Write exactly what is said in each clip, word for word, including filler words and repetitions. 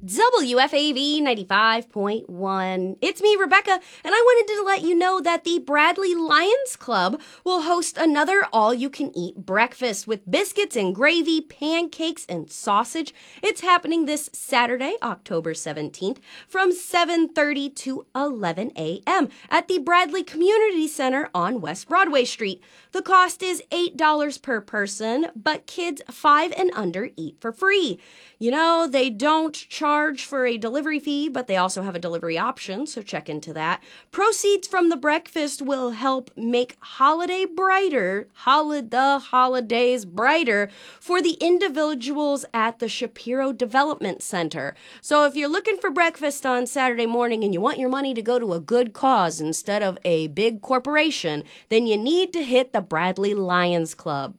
W F A V ninety-five point one. It's me, Rebecca, and I wanted to let you know that the Bradley Lions Club will host another all-you-can-eat breakfast with biscuits and gravy, pancakes, and sausage. It's happening this Saturday, October seventeenth, from seven thirty to eleven a.m. at the Bradley Community Center on West Broadway Street. The cost is eight dollars per person, but kids five and under eat for free. You know, they don't charge for a delivery fee, but they also have a delivery option, so check into that. Proceeds from the breakfast will help make holiday brighter, hol- the holidays brighter for the individuals at the Shapiro Development Center. So if you're looking for breakfast on Saturday morning and you want your money to go to a good cause instead of a big corporation, then you need to hit the Bradley Lions Club.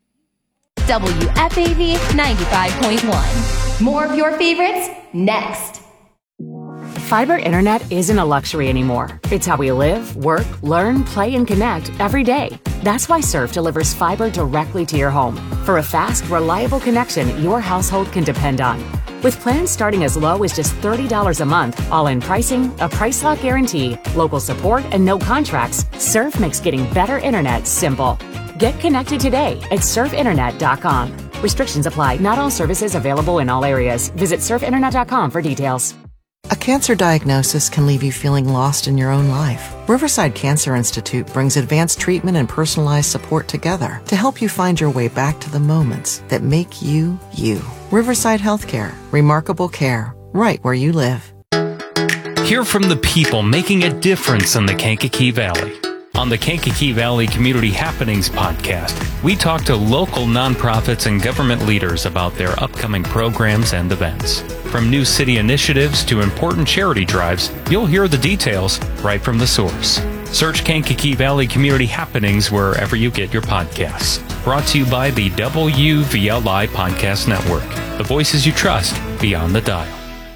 W F A V ninety-five point one. More of your favorites next. Fiber internet isn't a luxury anymore. It's how we live, work, learn, play, and connect every day. That's why Surf delivers fiber directly to your home for a fast, reliable connection your household can depend on. With plans starting as low as just thirty dollars a month, all-in pricing, a price lock guarantee, local support, and no contracts, Surf makes getting better internet simple. Get connected today at surf internet dot com. Restrictions apply. Not all services available in all areas. Visit surf internet dot com for details. A cancer diagnosis can leave you feeling lost in your own life. Riverside Cancer Institute brings advanced treatment and personalized support together to help you find your way back to the moments that make you, you. Riverside Healthcare. Remarkable care. Right where you live. Hear from the people making a difference in the Kankakee Valley. On the Kankakee Valley Community Happenings podcast, we talk to local nonprofits and government leaders about their upcoming programs and events. From new city initiatives to important charity drives, you'll hear the details right from the source. Search Kankakee Valley Community Happenings wherever you get your podcasts. Brought to you by the W V L I Podcast Network. The voices you trust beyond the dial.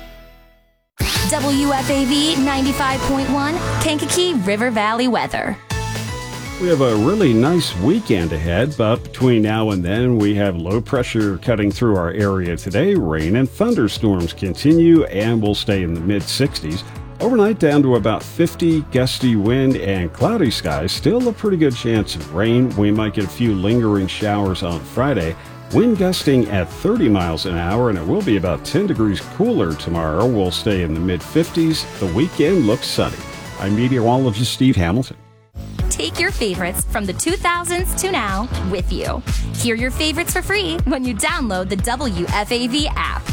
W F A V ninety-five point one, Kankakee River Valley weather. We have a really nice weekend ahead, but between now and then, we have low pressure cutting through our area today. Rain and thunderstorms continue and will stay in the mid sixties. Overnight down to about fifty, gusty wind and cloudy skies. Still a pretty good chance of rain. We might get a few lingering showers on Friday. Wind gusting at thirty miles an hour, and it will be about ten degrees cooler tomorrow. We'll stay in the mid fifties. The weekend looks sunny. I'm meteorologist Steve Hamilton. Take your favorites from the two thousands to now with you. Hear your favorites for free when you download the W F A V app.